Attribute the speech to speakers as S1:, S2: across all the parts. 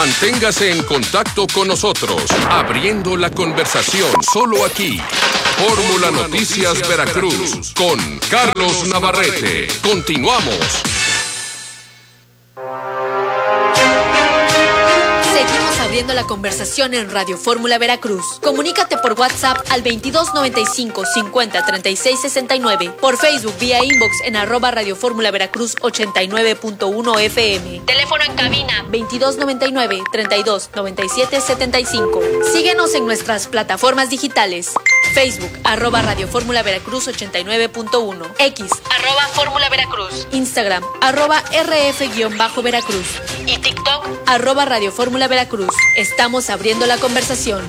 S1: Manténgase en contacto con nosotros, abriendo la conversación solo aquí. Fórmula Noticias Veracruz con Carlos Navarrete. Continuamos.
S2: Seguimos abriendo la conversación en Radio Fórmula Veracruz. Comunícate por WhatsApp al 2295 50 36 69, por Facebook vía inbox en @Radio Fórmula Veracruz 89.1 FM. Teléfono en cabina 2299 32 97 75. Síguenos en nuestras plataformas digitales. Facebook @Radio Fórmula Veracruz 89.1, X @Fórmula Veracruz, Instagram @RF-Veracruz y TikTok @Radio Fórmula Veracruz. Estamos abriendo la conversación.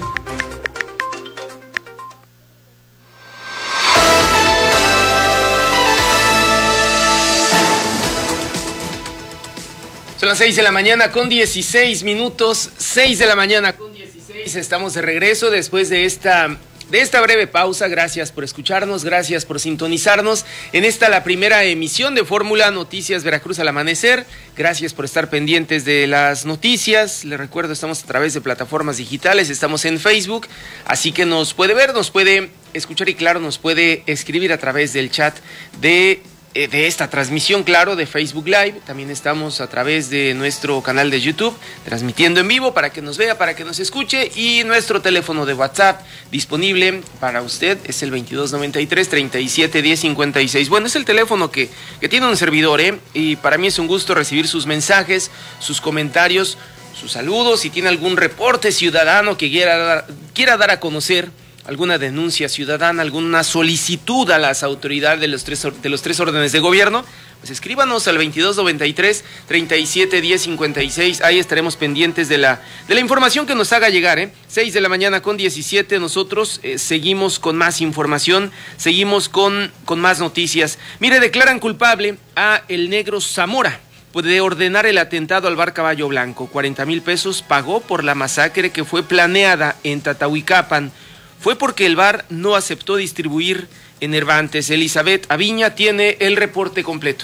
S3: Son las 6 de la mañana con 16 minutos, 6 de la mañana con 16, estamos de regreso después de esta breve pausa. Gracias por escucharnos, gracias por sintonizarnos en la primera emisión de Fórmula Noticias Veracruz al amanecer. Gracias por estar pendientes de las noticias. Les recuerdo, estamos a través de plataformas digitales, estamos en Facebook, así que nos puede ver, nos puede escuchar y claro, nos puede escribir a través del chat de esta transmisión, claro, de Facebook Live. También estamos a través de nuestro canal de YouTube, transmitiendo en vivo para que nos vea, para que nos escuche, y nuestro teléfono de WhatsApp disponible para usted es el 2293 37 10 56. Bueno, es el teléfono que tiene un servidor, y para mí es un gusto recibir sus mensajes, sus comentarios, sus saludos. Si tiene algún reporte ciudadano que quiera dar a conocer, alguna denuncia ciudadana, alguna solicitud a las autoridades de los tres órdenes de gobierno, pues escríbanos al 2293 37 10 56. Ahí estaremos pendientes de la información que nos haga llegar. 6 de la mañana con 17. Nosotros seguimos con más información, seguimos con más noticias. Mire, declaran culpable a el Negro Zamora de ordenar el atentado al bar Caballo Blanco. 40,000 pesos pagó por la masacre que fue planeada en Tatahuicapan. Fue porque el bar no aceptó distribuir enervantes. Elizabeth Aviña tiene el reporte completo.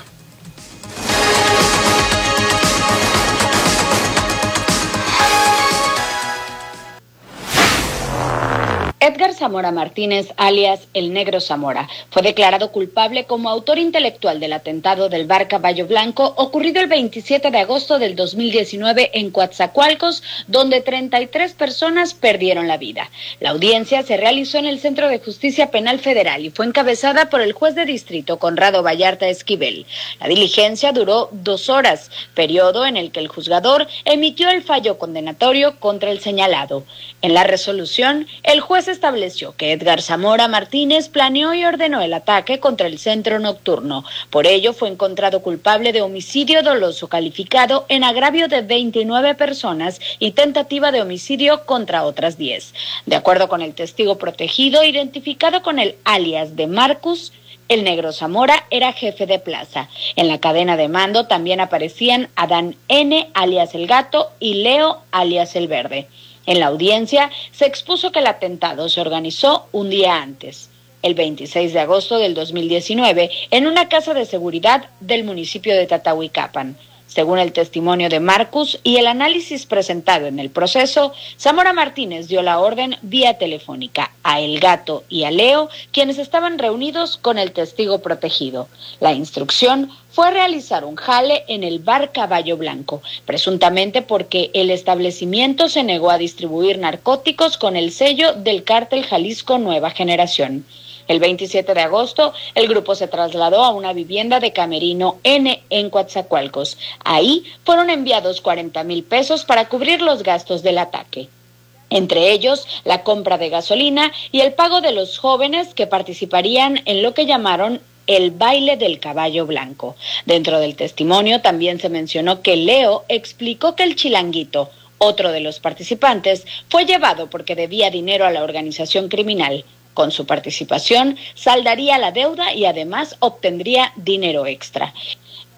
S4: Edgar Zamora Martínez, alias El Negro Zamora, fue declarado culpable como autor intelectual del atentado del bar Caballo Blanco ocurrido el 27 de agosto del 2019 en Coatzacoalcos, donde 33 personas perdieron la vida. La audiencia se realizó en el Centro de Justicia Penal Federal y fue encabezada por el juez de distrito Conrado Vallarta Esquivel. La diligencia duró 2 horas, periodo en el que el juzgador emitió el fallo condenatorio contra el señalado. En la resolución, el juez estableció que Edgar Zamora Martínez planeó y ordenó el ataque contra el centro nocturno. Por ello, fue encontrado culpable de homicidio doloso calificado en agravio de 29 personas y tentativa de homicidio contra otras 10. De acuerdo con el testigo protegido, identificado con el alias de Marcus, el Negro Zamora era jefe de plaza. En la cadena de mando también aparecían Adán N., alias El Gato, y Leo, alias El Verde. En la audiencia se expuso que el atentado se organizó un día antes, el 26 de agosto del 2019, en una casa de seguridad del municipio de Tatahuicapan. Según el testimonio de Marcus y el análisis presentado en el proceso, Zamora Martínez dio la orden vía telefónica a El Gato y a Leo, quienes estaban reunidos con el testigo protegido. La instrucción fue realizar un jale en el bar Caballo Blanco, presuntamente porque el establecimiento se negó a distribuir narcóticos con el sello del cártel Jalisco Nueva Generación. El 27 de agosto, el grupo se trasladó a una vivienda de Camerino N en Coatzacoalcos. Ahí fueron enviados 40,000 pesos para cubrir los gastos del ataque. Entre ellos, la compra de gasolina y el pago de los jóvenes que participarían en lo que llamaron el baile del Caballo Blanco. Dentro del testimonio también se mencionó que Leo explicó que el Chilanguito, otro de los participantes, fue llevado porque debía dinero a la organización criminal. Con su participación, saldaría la deuda y además obtendría dinero extra.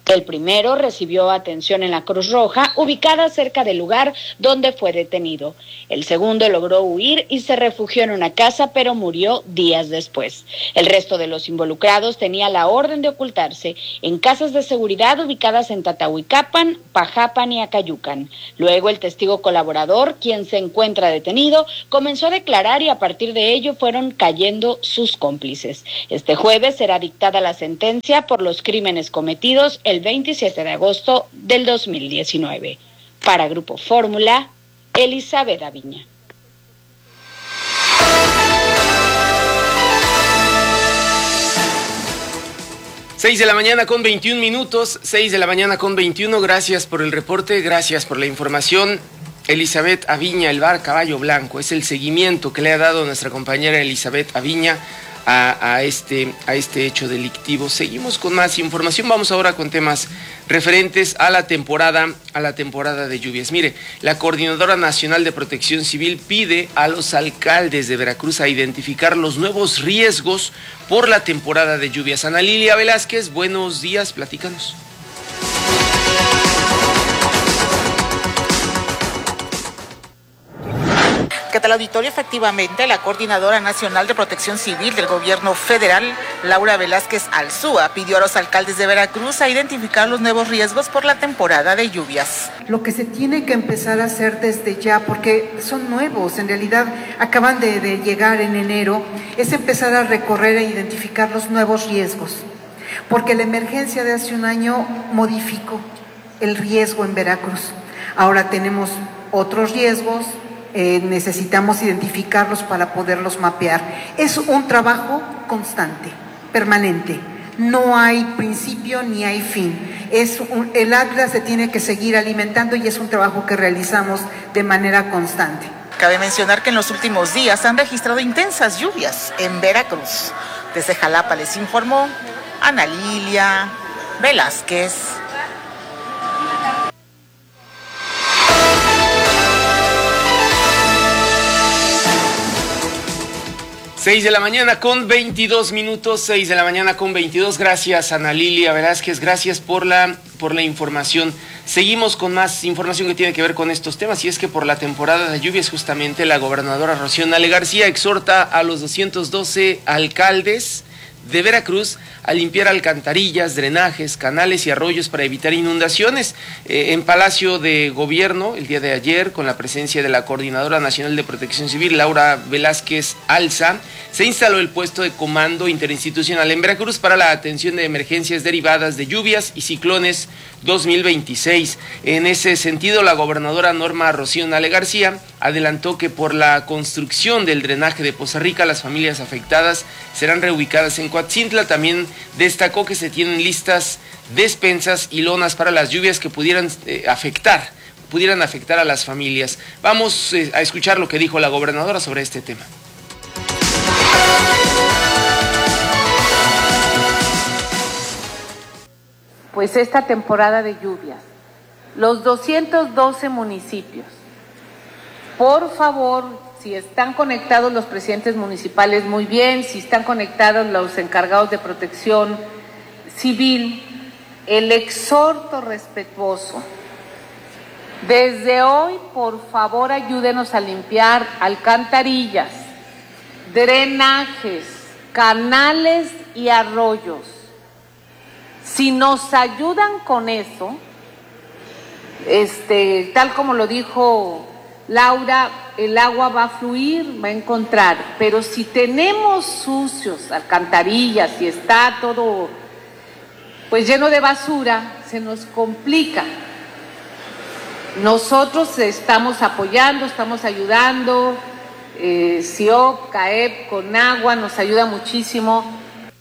S4: El primero recibió atención en la Cruz Roja, ubicada cerca del lugar donde fue detenido. El segundo logró huir y se refugió en una casa, pero murió días después. El resto de los involucrados tenía la orden de ocultarse en casas de seguridad ubicadas en Tatahuicapan, Pajapan y Acayucan. Luego el testigo colaborador, quien se encuentra detenido, comenzó a declarar y a partir de ello fueron cayendo sus cómplices. Este jueves será dictada la sentencia por los crímenes cometidos el 27 de agosto del 2019. Para Grupo Fórmula, Elizabeth Aviña.
S3: Seis de la mañana con 21 minutos, 6 de la mañana con 21. Gracias por el reporte, gracias por la información. Elizabeth Aviña, el bar Caballo Blanco, es el seguimiento que le ha dado nuestra compañera Elizabeth Aviña a este hecho delictivo. Seguimos con más información. Vamos ahora con temas referentes a la temporada de lluvias. Mire, la Coordinadora Nacional de Protección Civil pide a los alcaldes de Veracruz a identificar los nuevos riesgos por la temporada de lluvias. Ana Lilia Velázquez, buenos días, platícanos.
S5: ¿Qué tal, auditorio? Efectivamente, la Coordinadora Nacional de Protección Civil del Gobierno Federal, Laura Velázquez Alzúa, pidió a los alcaldes de Veracruz a identificar los nuevos riesgos por la temporada de lluvias.
S6: Lo que se tiene que empezar a hacer desde ya, porque son nuevos, en realidad acaban de llegar en enero, es empezar a recorrer e identificar los nuevos riesgos, porque la emergencia de hace un año modificó el riesgo en Veracruz. Ahora tenemos otros riesgos. Necesitamos identificarlos para poderlos mapear. Es un trabajo constante, permanente. No hay principio ni hay fin. El Atlas se tiene que seguir alimentando y es un trabajo que realizamos de manera constante.
S5: Cabe mencionar que en los últimos días han registrado intensas lluvias en Veracruz. Desde Jalapa les informó Ana Lilia Velázquez.
S3: 6 de la mañana con 22 minutos, 6 de la mañana con 22. Gracias, Ana Lilia Velázquez, gracias por la información. Seguimos con más información que tiene que ver con estos temas, y es que por la temporada de lluvias justamente la gobernadora Rocío Nale García exhorta a los 212 alcaldes de Veracruz a limpiar alcantarillas, drenajes, canales y arroyos para evitar inundaciones. En Palacio de Gobierno, el día de ayer, con la presencia de la Coordinadora Nacional de Protección Civil, Laura Velázquez Alza, se instaló el puesto de comando interinstitucional en Veracruz para la atención de emergencias derivadas de lluvias y ciclones 2026. En ese sentido, la gobernadora Norma Rocío Nale García adelantó que por la construcción del drenaje de Poza Rica, las familias afectadas serán reubicadas en Coatzintla. También destacó que se tienen listas despensas y lonas para las lluvias que pudieran afectar a las familias. Vamos a escuchar lo que dijo la gobernadora sobre este tema.
S7: Pues esta temporada de lluvias, los 212 municipios, por favor, si están conectados los presidentes municipales, muy bien. Si están conectados los encargados de protección civil, el exhorto respetuoso. Desde hoy, por favor, ayúdenos a limpiar alcantarillas, drenajes, canales y arroyos. Si nos ayudan con eso, tal como lo dijo Laura, el agua va a fluir, va a encontrar, pero si tenemos sucios alcantarillas y está todo pues lleno de basura, se nos complica. Nosotros estamos apoyando, estamos ayudando, CIOP, CAEP, con agua, nos ayuda muchísimo.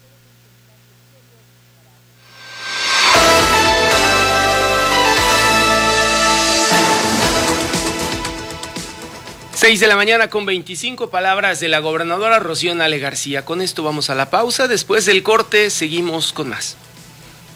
S3: 6 de la mañana con 25, palabras de la gobernadora Rocío Nale García. Con esto vamos a la pausa. Después del corte seguimos con más.